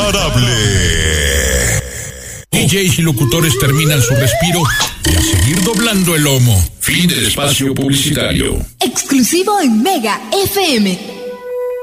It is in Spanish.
incomparable. DJs y locutores terminan su respiro y a seguir doblando el lomo. Fin del espacio publicitario. Exclusivo en Mega FM.